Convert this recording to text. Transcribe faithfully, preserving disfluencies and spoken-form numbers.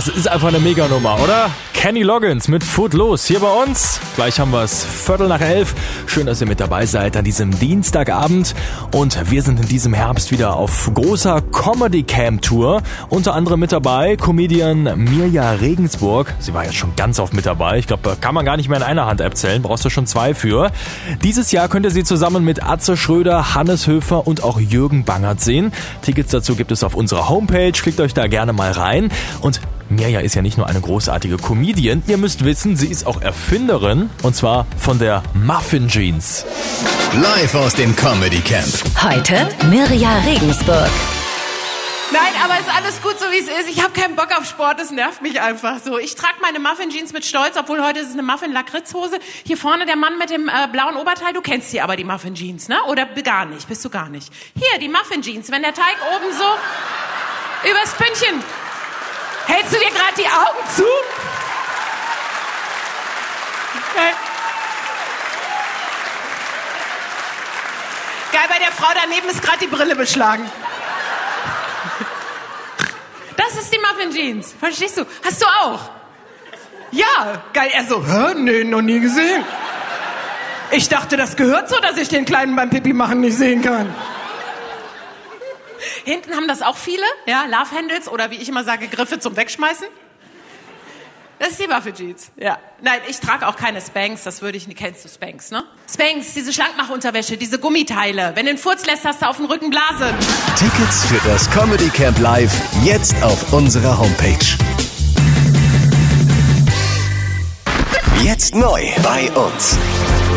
Das ist einfach eine Meganummer, oder? Kenny Loggins mit Footloose hier bei uns. Gleich haben wir es Viertel nach elf. Schön, dass ihr mit dabei seid an diesem Dienstagabend. Und wir sind in diesem Herbst wieder auf großer Comedy-Camp-Tour. Unter anderem mit dabei Comedian Mirja Regensburg. Sie war jetzt schon ganz oft mit dabei. Ich glaube, kann man gar nicht mehr in einer Hand abzählen. Brauchst du schon zwei für. Dieses Jahr könnt ihr sie zusammen mit Atze Schröder, Hannes Höfer und auch Jürgen Bangert sehen. Tickets dazu gibt es auf unserer Homepage. Klickt euch da gerne mal rein. Und Mirja ist ja nicht nur eine großartige Comedian, ihr müsst wissen, sie ist auch Erfinderin, und zwar von der Muffin Jeans. Live aus dem Comedy Camp. Heute Mirja Regensburg. Nein, aber ist alles gut, so wie es ist. Ich habe keinen Bock auf Sport, das nervt mich einfach so. Ich trage meine Muffin-Jeans mit Stolz, obwohl heute ist es eine Muffin-Lakritzhose. Hier vorne der Mann mit dem äh, blauen Oberteil, du kennst die aber, die Muffin-Jeans, ne? Oder gar nicht, bist du gar nicht. Hier, die Muffin-Jeans, wenn der Teig oben so übers Pünktchen. Hältst du dir gerade die Augen zu? Okay. Geil, bei der Frau daneben ist gerade die Brille beschlagen. Das ist die Muffin Jeans. Verstehst du? Hast du auch? Ja, geil. Er so, hä? Nee, noch nie gesehen. Ich dachte, das gehört so, dass ich den Kleinen beim Pipi machen nicht sehen kann. Hinten haben das auch viele, ja, Love Handles oder wie ich immer sage, Griffe zum Wegschmeißen. Das ist die Muffin Jeans, ja. Nein, ich trage auch keine Spanx, das würde ich nicht. Kennst du Spanx, ne? Spanx, diese Schlankmachunterwäsche, diese Gummiteile. Wenn du den Furz lässt, hast du auf dem Rücken Blasen. Tickets für das Comedy Camp Live jetzt auf unserer Homepage. Jetzt neu bei uns.